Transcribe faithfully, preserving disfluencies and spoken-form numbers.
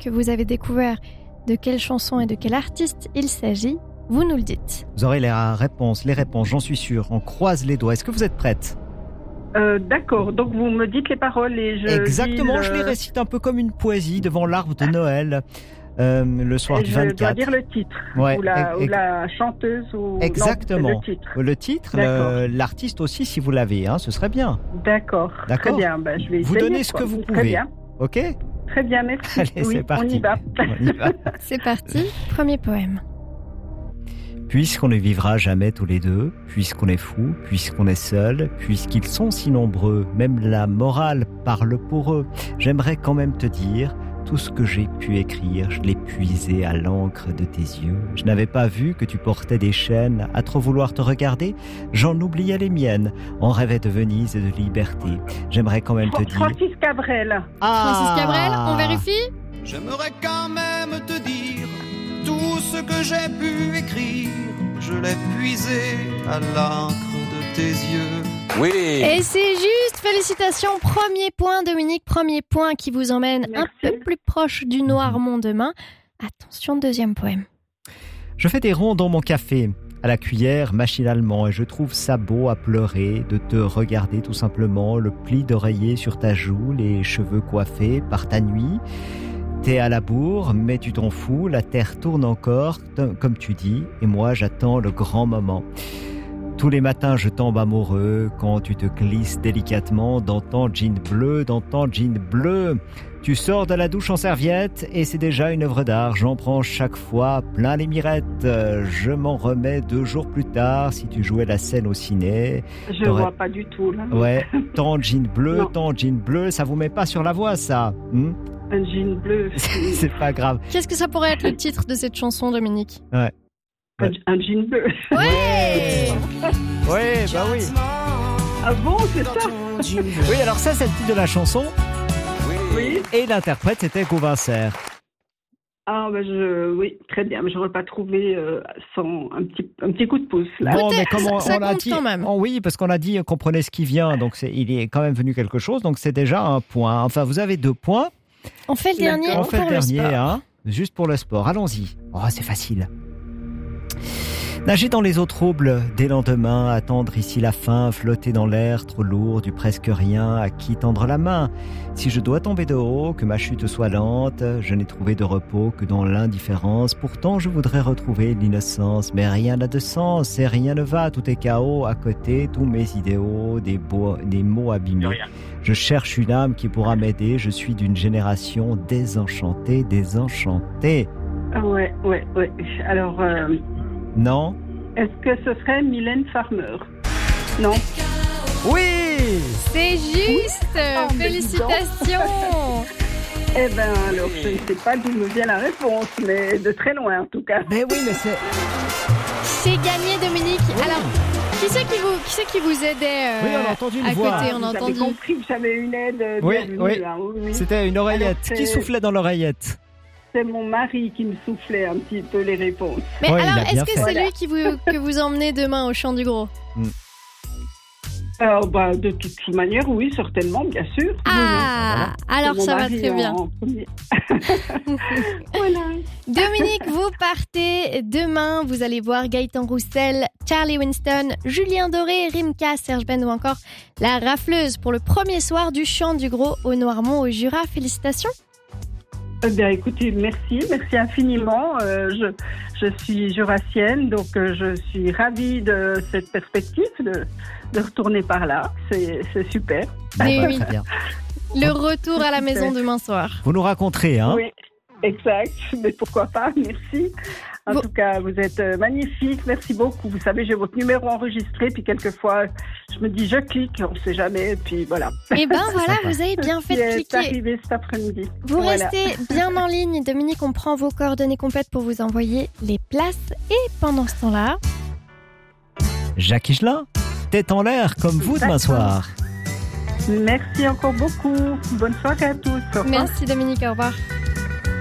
que vous avez découvert de quelle chanson et de quel artiste il s'agit, vous nous le dites. Vous aurez les réponses, les réponses, j'en suis sûr. On croise les doigts. Est-ce que vous êtes prête ? Euh, d'accord, donc vous me dites les paroles et je Exactement, dis je le... les récite un peu comme une poésie devant l'arbre de Noël. Euh, le soir et du je vingt-quatre. dois dire le titre, ouais, ou, la, et, ou la chanteuse, ou exactement. Non, le titre. Le titre, le, l'artiste aussi, si vous l'avez, hein, ce serait bien. D'accord, D'accord. Très bien. Ben, je vais vous essayer, donnez ce quoi. que vous Très pouvez. bien. Ok ? Très bien, merci. Allez, oui, c'est parti. on y va. On y va. C'est parti, premier poème. Puisqu'on ne vivra jamais tous les deux, puisqu'on est fou, puisqu'on est seul, puisqu'ils sont si nombreux, même la morale parle pour eux, j'aimerais quand même te dire, tout ce que j'ai pu écrire, je l'ai puisé à l'encre de tes yeux. Je n'avais pas vu que tu portais des chaînes, à trop vouloir te regarder, j'en oubliais les miennes, on rêvait de Venise et de liberté. J'aimerais quand même te dire... Francis Cabrel. Ah Francis Cabrel, on vérifie ? J'aimerais quand même te dire tout ce que j'ai pu écrire, je l'ai puisé à l'encre de tes yeux. Oui. Et c'est juste, félicitations, premier point Dominique, premier point qui vous emmène Merci. un peu plus proche du Noirmont demain. Attention, deuxième poème. Je fais des ronds dans mon café, à la cuillère machinalement, et je trouve ça beau à pleurer, de te regarder tout simplement, le pli d'oreiller sur ta joue, les cheveux coiffés par ta nuit. T'es à la bourre, mais tu t'en fous, la terre tourne encore, t- comme tu dis, et moi j'attends le grand moment. Tous les matins je tombe amoureux, quand tu te glisses délicatement dans ton jean bleu, dans ton jean bleu. Tu sors de la douche en serviette, et c'est déjà une œuvre d'art, j'en prends chaque fois plein les mirettes. Je m'en remets deux jours plus tard, si tu jouais la scène au ciné. Je T'aurais... vois pas du tout, là. Ouais, ton jean bleu, Non. ton jean bleu, ça vous met pas sur la voie, ça hmm Un jean bleu. C'est pas grave. Qu'est-ce que ça pourrait être le titre de cette chanson, Dominique ? Ouais. Un, un jean bleu. Ouais. Ouais, bah oui. Ah bon, c'est ça? Oui, alors ça, c'est le titre de la chanson. Oui. Et l'interprète, c'était Gauvin Serre. Ah, ben je, oui, très bien, mais je n'aurais pas trouvé euh, sans un petit, un petit coup de pouce, là. Bon, mais comme on, ça- ça on l'a compte dit, quand même. oh oui, parce qu'on a dit qu'on prenait ce qui vient, donc c'est, il est quand même venu quelque chose, donc c'est déjà un point. Enfin, vous avez deux points. On fait le dernier D'accord. On fait pour le le dernier, sport. hein, juste pour le sport. Allons-y. Oh, c'est facile. Nager dans les eaux troubles, des lendemains, attendre ici la fin, flotter dans l'air, trop lourd, du presque rien, à qui tendre la main. Si je dois tomber de haut, que ma chute soit lente, je n'ai trouvé de repos que dans l'indifférence. Pourtant, je voudrais retrouver l'innocence, mais rien n'a de sens et rien ne va, tout est chaos à côté, tous mes idéaux, des, beaux, des mots abîmés. Je cherche une âme qui pourra m'aider, je suis d'une génération désenchantée, désenchantée. Ah ouais, ouais, ouais. Alors, euh, Non ? est-ce que ce serait Mylène Farmer? Non. Oui! C'est juste. Oh, mais dis donc. Félicitations. Eh ben, alors, je ne sais pas d'où me vient la réponse, mais de très loin, en tout cas. Mais oui, mais c'est... C'est gagné, Dominique. Alors, qui c'est qui vous, qui c'est qui vous aidait euh, Oui, on a entendu une à voix. côté, on a Vous avez entendu. compris que j'avais une aide euh, Oui, bienvenue, oui. là, oui, oui. C'était une oreillette. Alors, c'est- Qui soufflait dans l'oreillette? C'est mon mari qui me soufflait un petit peu les réponses. Mais Ouais, il alors, a bien est-ce que fait. c'est Voilà. lui qui vous, que vous emmenez demain au Chant du Gros? Alors, bah, de toute manière, oui, certainement, bien sûr. Ah, alors C'est mon ça va mari très bien. en premier. Voilà. Dominique, vous partez demain. Vous allez voir Gaëtan Roussel, Charlie Winston, Julien Doré, Rimka, Serge Ben ou encore la Rafleuse pour le premier soir du Chant du Gros au Noirmont au Jura. Félicitations. Eh bien, écoutez, merci, merci infiniment. Euh, je, je suis jurassienne, donc euh, je suis ravie de cette perspective de, de retourner par là. C'est, c'est super. Mais bah, oui. très bien. Le retour à la maison demain soir. Vous nous raconterez, hein? Oui, exact. Mais pourquoi pas, merci. En Vous- tout cas, vous êtes euh, magnifique. Merci beaucoup. Vous savez, j'ai votre numéro enregistré, puis quelquefois, je me dis, je clique, on ne sait jamais, puis voilà. Et ben voilà, sympa. vous avez bien fait Qui de est cliquer. arrivé cet après-midi. Vous Voilà. restez bien en ligne. Dominique, on prend vos coordonnées complètes pour vous envoyer les places. Et pendant ce temps-là, Jacques Higelin, tête en l'air comme vous demain D'accord. soir. Merci encore beaucoup. Bonne soirée à tous. Au revoir. merci Dominique, au revoir.